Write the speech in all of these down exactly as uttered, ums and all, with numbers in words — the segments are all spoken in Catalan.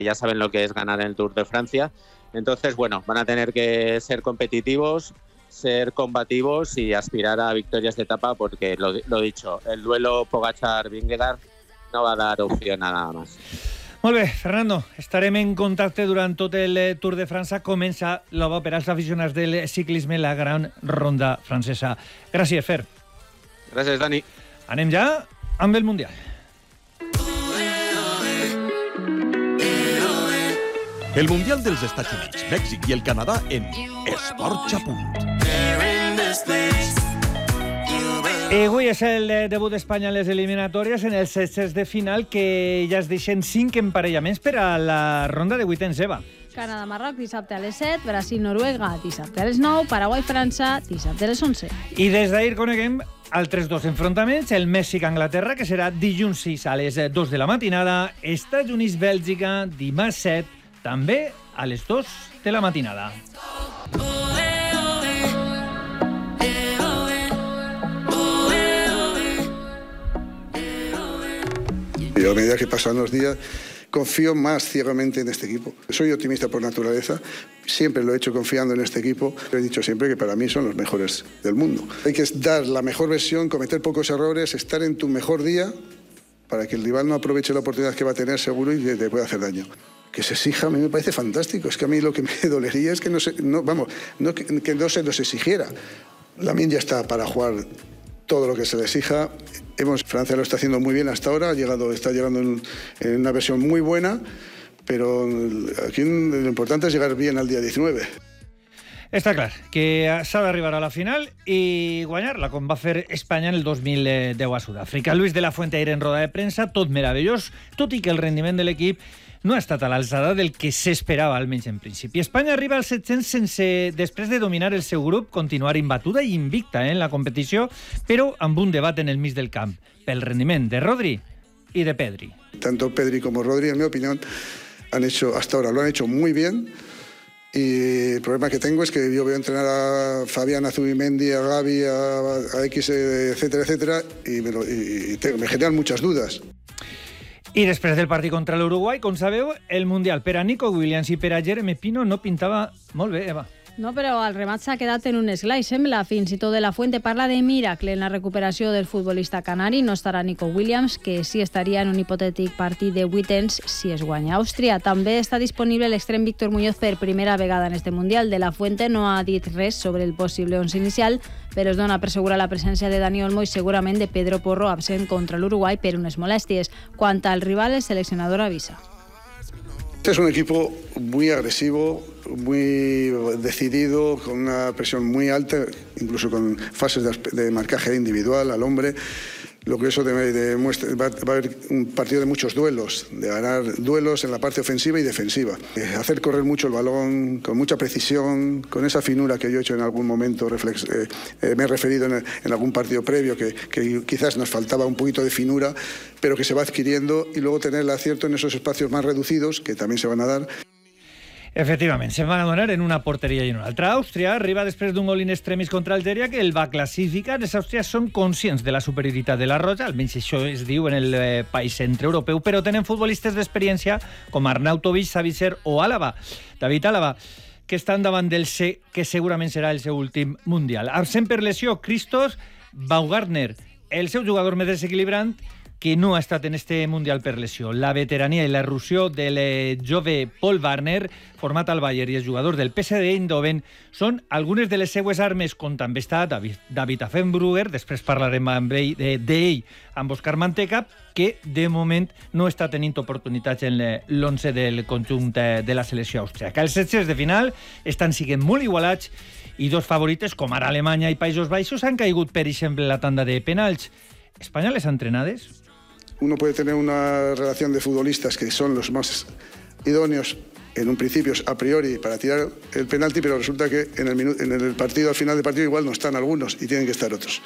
ya saben lo que es ganar el Tour de Francia. Entonces, bueno, van a tener que ser competitivos, ser combativos y aspirar a victorias de etapa, porque lo, lo dicho, el duelo Pogačar-Vingegaard no va a dar opción a nada más. Molt bé, Fernando, estarem en contacte durant tot el Tour de França. Comença l'ova per als aficionats del ciclisme, la gran ronda francesa. Gràcies, Fer. Gràcies, Dani. Anem ja amb el Mundial. El Mundial dels Estats Units, Mèxic i el Canadà en Esport Xapunt. I avui és el debut d'Espanya en les eliminatòries en els sextets de final, que ja es deixen cinc emparellaments per a la ronda de vuitens, Eva. Canadà-Marroc dissabte a les set, Brasil-Noruega dissabte a les nou, Paraguai-França dissabte a les onze. I des d'ahir coneguem altres dos enfrontaments, el Mèxic-Anglaterra, que serà dilluns sis a les dos de la matinada, Estats Units-Bèlgica, dimarts set, també a les dos de la matinada. Y a medida que pasan los días, confío más ciegamente en este equipo. Soy optimista por naturaleza, siempre lo he hecho confiando en este equipo. He dicho siempre que para mí son los mejores del mundo. Hay que dar la mejor versión, cometer pocos errores, estar en tu mejor día para que el rival no aproveche la oportunidad que va a tener seguro y te pueda hacer daño. Que se exija, a mí me parece fantástico. Es que a mí lo que me dolería es que no se, no, vamos, no, que, que no se nos exigiera. Lamine ya está para jugar todo lo que se le exija. Hemos, Francia lo está haciendo muy bien hasta ahora, ha llegado, está llegando en, en una versión muy buena, pero aquí lo importante es llegar bien al día diecinueve. Està clar que s'ha d'arribar a la final i guanyar-la, com va fer Espanya en el dos mil deu a Sud-àfrica. Luis de la Fuente ahir en roda de premsa, tot meravellós, tot i que el rendiment de l'equip no ha estat a l'alçada del que s'esperava, almenys en principi. Espanya arriba als set-cents sense, després de dominar el seu grup, continuar imbatuda i invicta eh, en la competició, però amb un debat en el mig del camp, pel rendiment de Rodri y de Pedri. Tanto Pedri como Rodri, en mi opinión, han hecho, hasta ahora lo han hecho muy bien. Y el problema que tengo es que yo veo entrenar a Fabián, a Zubimendi, a Gavi, a, a X, etcétera, etcétera, y me, lo, y, y te, me generan muchas dudas. I després del partit contra l'Uruguai, com sabeu, el Mundial per a Nico Williams i per a Jeremy Pino no pintava molt bé, Eva. No, però el remat s'ha quedat en un esglai, sembla. Fins i tot de la Fuente parla de miracle en la recuperació del futbolista canari. No estarà Nico Williams, que sí estaria en un hipotètic partit de vuitens si es guanya Àustria. També està disponible l'extrem Víctor Muñoz per primera vegada en este Mundial. De la Fuente no ha dit res sobre el possible onze inicial, però es dona per segura la presència de Dani Olmo i segurament de Pedro Porro, absent contra l'Uruguai per unes molèsties. Quant al rival, el seleccionador avisa. Este es un equipo muy agresivo, muy decidido, con una presión muy alta, incluso con fases de, de marcaje individual al hombre. Lo que eso demuestra, va, va a haber un partido de muchos duelos, de ganar duelos en la parte ofensiva y defensiva. Eh, hacer correr mucho el balón, con mucha precisión, con esa finura que yo he hecho en algún momento, reflex, eh, eh, me he referido en, en algún partido previo, que, que quizás nos faltaba un poquito de finura, pero que se va adquiriendo, y luego tener el acierto en esos espacios más reducidos, que también se van a dar. Efectivament, se van a donar en una porteria i en una altra. Àustria arriba després d'un gol in extremis contra Algèria que el va classificar. Els àustries són conscients de la superioritat de la Roja, almenys això es diu en el eh, país centreeuropeu, però tenen futbolistes d'experiència com Arnautovic, Savicer o Álava, David Álava, que estan davant del C, que segurament serà el seu últim Mundial. Absent per lesió, Christos Baumgartner, el seu jugador més desequilibrant, que no ha estat en este Mundial per lesió. La veterania i la erupció del jove Paul Warner, format al Bayern i el jugador del P S V Eindhoven, són algunes de les seues armes, com també està David, David Affenbrugger, després parlarem amb ell, d'ell amb Òscar Manteca, que de moment no està tenint oportunitats en l'onze del conjunt de la selecció austríaca. Els setges de final estan siguent molt igualats i dos favorites, com ara Alemanya i Països Baixos, han caigut, per exemple, la tanda de penals. Espanya les ha entrenades? Uno puede tener una relación de futbolistas que son los más idóneos en un principio a priori para tirar el penalti, pero resulta que en el, minu- en el partido, al final del partido, igual no están algunos y tienen que estar otros.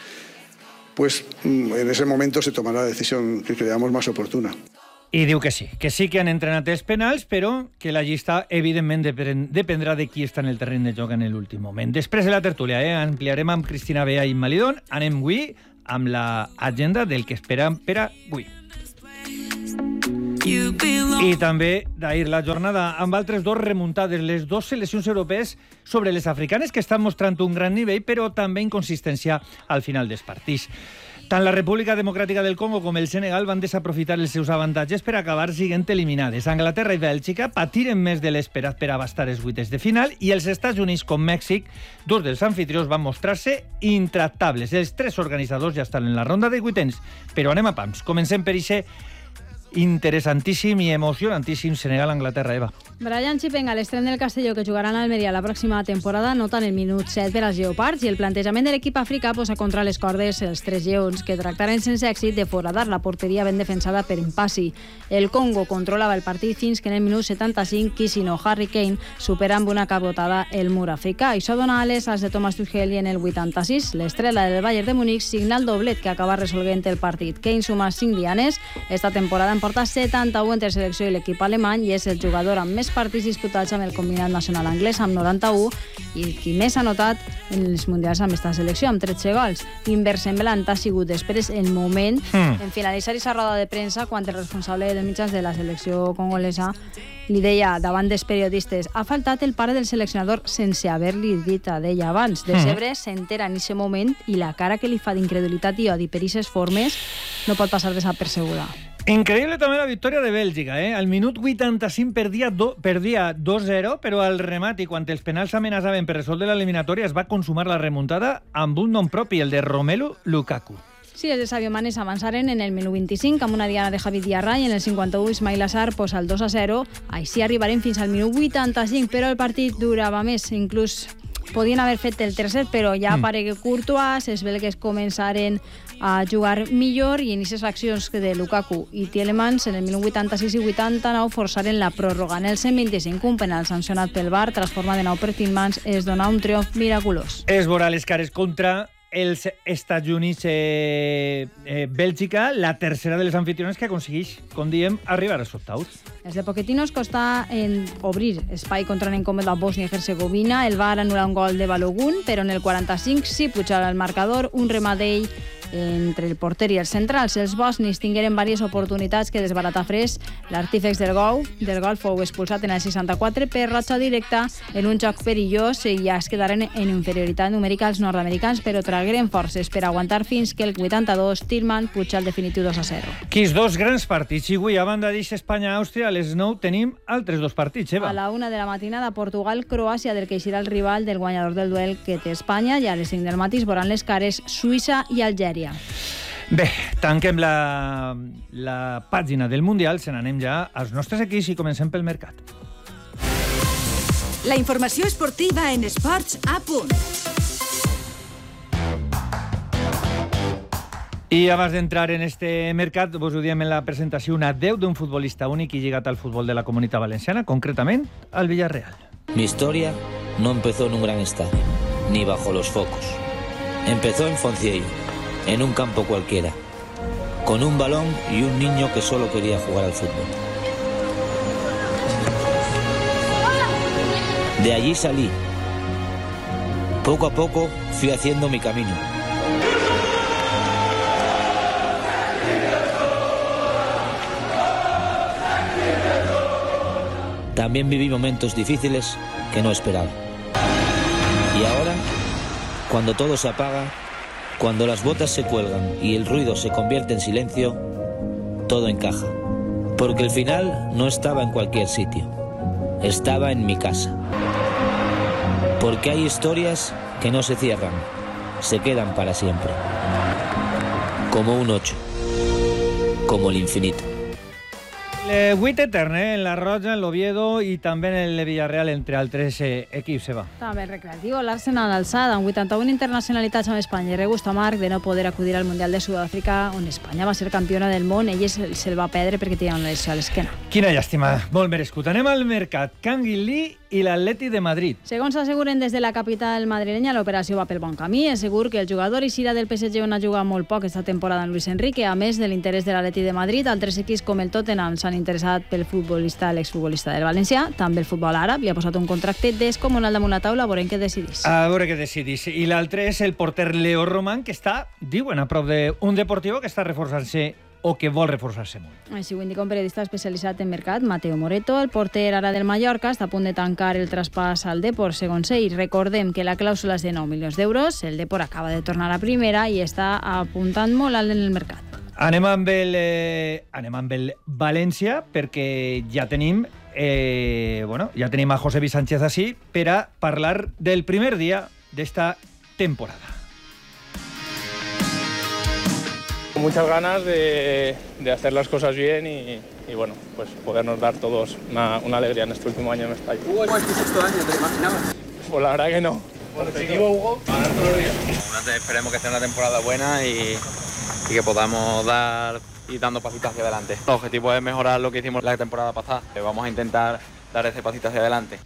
Pues en ese momento se tomará la decisión que creamos más oportuna. I diu que sí, que sí que han entrenat els penals, però que la llista, evidentment, dependrà de qui està en el terreny de joc en l'últim moment. Després de la tertúlia, eh, ampliarem amb Cristina Bea i Malidón. Anem avui amb l'agenda del que esperem per a avui. I també d'ahir la jornada amb altres dos remuntades, les dues seleccions europees sobre les africanes que estan mostrant un gran nivell però també inconsistència al final dels partits. Tant la República Democràtica del Congo com el Senegal van desaprofitar els seus avantatges per acabar siguent eliminades. Anglaterra i Bèlgica patiren més de l'esperat per abastar els vuitens de final i els Estats Units com Mèxic, dos dels anfitrions, van mostrar-se intractables. Els tres organitzadors ja estan en la ronda de vuitens, però anem a pams. Comencem per ixe interessantíssim i emocionantíssim Senegal-Anglaterra, Eva. Brian Chipenga, l'estrem del Castelló, que jugaran a Almeria la pròxima temporada, nota en el minut set per als Lleopards i el plantejament de l'equip africà posa contra les cordes els tres lleons, que tractaren sense èxit de foradar la porteria ben defensada per Mpassi. El Congo controlava el partit fins que en el minut setanta-cinc Kissino Harry Kane supera amb una cabotada el mur africà. Això dona ales als de Thomas Tuchel i en el vuitanta-sis l'estrela del Bayern de Múnich signa el doblet que acaba resolvent el partit. Kane suma cinc dianes. Esta temporada en porta setanta-u entre selecció i l'equip alemany i és el jugador amb més partits disputats amb el combinat nacional anglès, amb noranta-u, i qui més ha notat en els mundials amb esta selecció, amb tretze gols. Inversemblant ha sigut després el moment mm. en finalitzar aquesta roda de premsa quan el responsable dels mitjans de la selecció congolesa li deia davant dels periodistes: ha faltat el pare del seleccionador sense haver-li dit a d'ella abans. De Cebre mm. s'entera en aquest moment i la cara que li fa d'incredulitat i odi per aquestes formes no pot passar desapercebuda. Increïble també la victòria de Bèlgica, eh? Al minut vuitanta-cinc perdia, do, perdia dos zero, però al remat i quan els penals amenaçaven per resoldre l'eliminatòria es va consumar la remuntada amb un nom propi, el de Romelu Lukaku. Sí, els de Sadio Manes avançaren en el minut vint-i-cinc amb una diana de Javi Diarra i en el cinquanta-u Ismail Assar posa el dos a zero. Així arribarem fins al minut vuitanta-cinc, però el partit durava més, inclús podien haver fet el tercer, però ja mm. aparegué Courtois, els belgues començaren a jugar millor i en aquestes accions de Lukaku i Tielemans en el minut vuitanta-sis i vuitanta-nou forçaren la pròrroga. En el cent vint-i-cinc, un penal sancionat pel V A R, transforma de nou per Tielemans, es dona un triomf miraculós. Es veurà les cares contra els Estats Units eh, eh, Bèlgica, la tercera de les anfitriones que aconsegueix, com diem, arribar als octaus. Els de Pochettino es costa en obrir espai contra l'incòmode a Bòsnia i Herzegovina. El V A R anul·la un gol de Balogun, però en el quaranta-cinc sí pujarà el marcador, un remat d'ell entre el porter i els centrals. Els bosnis tingueren diverses oportunitats que desbaratar fres. L'artífex del gol, del gol fou expulsat en el seixanta-quatre per roja directa en un joc perillós i ja es quedaren en inferioritat numèrica els nord-americans, però tragueren forces per aguantar fins que el vuitanta-dos Tillman puja el definitiu dos a zero. Quins dos grans partits. I avui, a banda d'eixe Espanya-Àustria, a les nou tenim altres dos partits, Eva. A la una de la matinada, Portugal-Croàcia, del que eixirà el rival del guanyador del duel que té Espanya, i a les cinc del matí veuran les cares Suïssa i Algèria. Bé, tanquem la, la pàgina del Mundial, se n'anem ja als nostres equips i comencem pel mercat. La informació esportiva en Esports a punt. I abans d'entrar en este mercat, vos ho diem en la presentació, un adeu d'un futbolista únic i lligat al futbol de la Comunitat Valenciana, concretament al Villarreal. Mi historia no empezó en un gran estadio, ni bajo los focos. Empezó en Fonciello, en un campo cualquiera, con un balón y un niño que solo quería jugar al fútbol. De allí salí. Poco a poco fui haciendo mi camino. También viví momentos difíciles que no esperaba. Y ahora, cuando todo se apaga, cuando las botas se cuelgan y el ruido se convierte en silencio, todo encaja. Porque el final no estaba en cualquier sitio, estaba en mi casa. Porque hay historias que no se cierran, se quedan para siempre. Como un ocho, como el infinito. El vuit etern, eh? En la Roja, en l'Oviedo i també en el Villarreal, entre altres eh, equips, Eva. També el recreatiu, l'Arsenal alçada, amb vuitanta-una internacionalitats amb Espanya i regust amarg de no poder acudir al Mundial de Sud-àfrica, on Espanya va ser campiona del món. Ell se'l va perdre perquè tenia una lesió a l'esquena. Quina llàstima, molt merescut. Anem al mercat. Canguilí i l'Atleti de Madrid. Segons asseguren des de la capital madrilenya, l'operació va pel bon camí. És segur que el jugador eixirà del P S G, on ha jugat molt poc esta temporada en Luis Enrique. A més de l'interès de l'Atleti de Madrid, altres equips com el Tottenham s'han interessat pel futbolista, l'exfutbolista del València. També el futbol àrab li ha posat un contracte descomunal damunt la taula. A veure què decidís. A veure què decidís. I l'altre és el porter Leo Roman, que està, diuen, a prop d'un Deportivo que està reforçant-se o que vol reforçar-se molt. Així ho indica un periodista especialitzat en mercat, Mateo Moreto. El porter ara del Mallorca està a punt de tancar el traspàs al Depor, segons ell. Recordem que la clàusula és de nou milions d'euros. El Depor acaba de tornar a primera i està apuntant molt alt en el mercat. Anem amb el, eh, anem amb el València, perquè ja tenim, eh, bueno, ja tenim a Josebi Sánchez així per a parlar del primer dia d'esta temporada. Muchas ganas de, de hacer las cosas bien y, y bueno, pues podernos dar todos una, una alegría en este último año en Mestalla. Hugo, ¿es tu sexto año? ¿Te lo imaginabas? Pues la verdad que no. Positivo, Hugo. Esperemos que sea una temporada buena y, y que podamos dar ir dando pasitos hacia adelante. El objetivo es mejorar lo que hicimos la temporada pasada. Vamos a intentar dar ese pasito hacia adelante.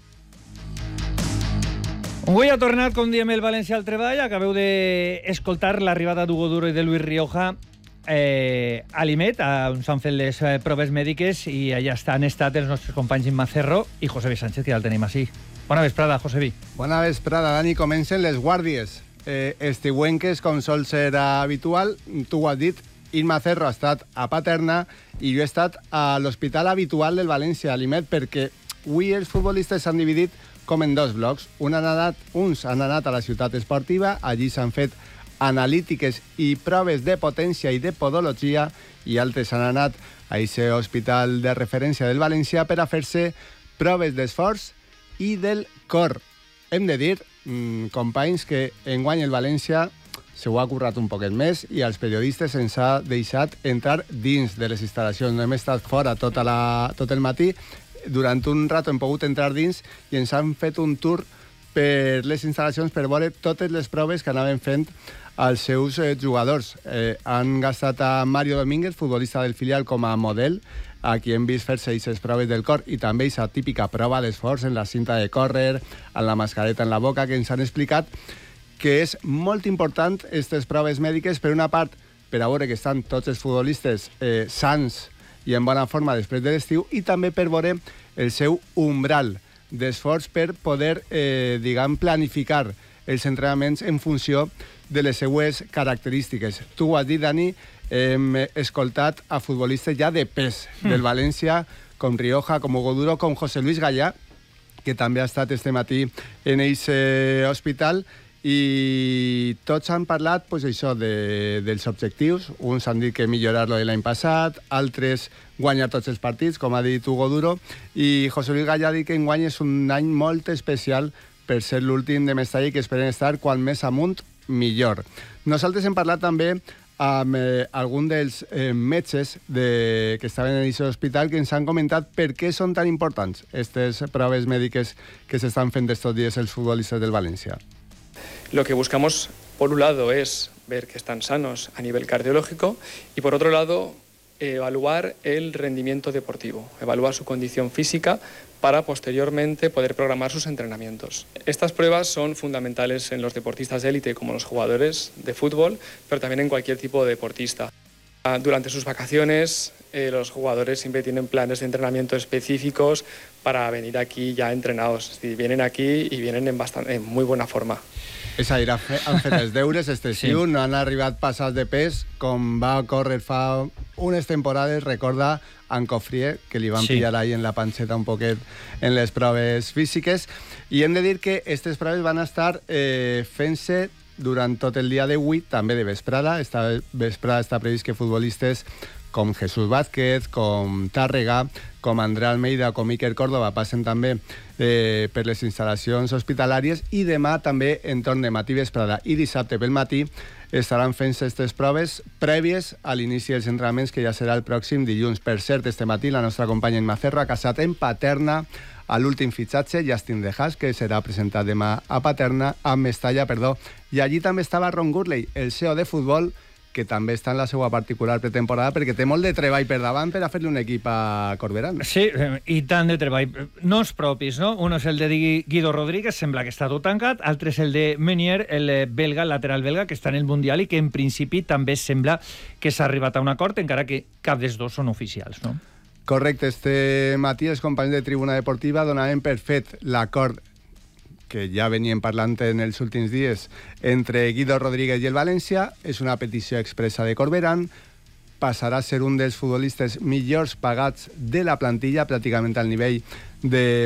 Avui ha tornat, com diem, el València al treball. Acabeu d'escoltar l'arribada d'Hugo Duro i de Luis Rioja eh, a l'Imet, on s'han fet les eh, proves mèdiques i allà estan estat els nostres companys Imma Cerro i Josebi Sánchez, que ja el tenim així. Bona vesprada, Josebi. Bona vesprada, Dani. Comencen les guàrdies eh, estiuenques, com sol ser habitual. Tu ho has dit, Imma Cerro ha estat a Paterna i jo he estat a l'hospital habitual del València, a l'Imet, perquè avui els futbolistes s'han dividit com en dos blocs. Un han anat, uns han anat a la ciutat esportiva, allí s'han fet analítiques i proves de potència i de podologia, i altres han anat a aquest hospital de referència del València per a fer-se proves d'esforç i del cor. Hem de dir, mmm, companys, que enguany el València se ho ha currat un poquet més i als periodistes ens ha deixat entrar dins de les instal·lacions. No hem estat fora tota la, tot el matí. Durant un rato hem pogut entrar dins i ens han fet un tour per les instal·lacions per veure totes les proves que anaven fent als seus eh, jugadors. Eh, han gastat a Mario Domínguez, futbolista del filial, com a model, a qui hem vist fer-se aquestes proves del cor i també aquesta típica prova d'esforç en la cinta de córrer, amb la mascareta en la boca, que ens han explicat que és molt important aquestes proves mèdiques, per una part, per a veure que estan tots els futbolistes eh, sans i en bona forma després de l'estiu, i també per veure el seu umbral d'esforç per poder, eh, diguem, planificar els entrenaments en funció de les seues característiques. Tu ho has dit, Dani, hem escoltat a futbolistes ja de pes del València, com Rioja, com Hugo Duro, com José Luis Gallà, que també ha estat este matí en aquest hospital, i tots han parlat, pues, això, de, dels objectius. Uns han dit que millorar-lo de l'any passat, altres guanyar tots els partits, com ha dit Hugo Duro, i José Luis Gallà ha dit que enguany és un any molt especial per ser l'últim de Mestalla i que esperen estar quan més amunt millor. Nosaltres hem parlat també amb eh, algun dels eh, metges de, que estaven en aquest hospital, que ens han comentat per què són tan importants aquestes proves mèdiques que s'estan fent estos dies els futbolistes del València. Lo que buscamos, por un lado, es ver que están sanos a nivel cardiológico y, por otro lado, evaluar el rendimiento deportivo, evaluar su condición física para posteriormente poder programar sus entrenamientos. Estas pruebas son fundamentales en los deportistas de élite como los jugadores de fútbol, pero también en cualquier tipo de deportista. Durante sus vacaciones, eh, los jugadores siempre tienen planes de entrenamiento específicos para venir aquí ya entrenados. Es decir, vienen aquí y vienen en, bastante, en muy buena forma. És a dir, han fet els deures este estiu, sí. No han arribat passats de pes, com va córrer fa unes temporades, recorda en Cofrier, que li van sí. pillar ahí en la panxeta un poquet en les proves físiques, i hem de dir que aquestes proves van estar eh, fent-se durant tot el dia d'avui, també de vesprada. Esta vesprada està previst que futbolistes com Jesús Vázquez, com Tàrrega, com André Almeida, com Iker Córdoba passen també eh, per les instal·lacions hospitalàries, i demà també en torn de matí vesprada i dissabte pel matí estaran fent aquestes proves prèvies a l'inici dels entrenaments, que ja serà el pròxim dilluns. Per cert, este matí la nostra companya Imma Cerro ha casat en Paterna a l'últim fitxatge, Justin De Haas, que serà presentat demà a Paterna, a Mestalla, perdó. I allí també estava Ron Gurley, el C E O de futbol, que també està en la seva particular pretemporada, perquè té molt de treball per davant per a fer-li un equip a Corberán. Sí, i tant de treball. Noms propis, no? Un és el de Guido Rodríguez, sembla que està tot tancat, altre és el de Meunier, el belga, el lateral belga, que està en el Mundial i que en principi també sembla que s'ha arribat a un acord, encara que cap dels dos són oficials, no? Correcte. Este matí els companys de Tribuna Deportiva donaven per fet l'acord que ja venien parlant en els últims dies entre Guido Rodríguez i el València. És una petició expressa de Corberán passarà a ser un dels futbolistes millors pagats de la plantilla, pràcticament al nivell de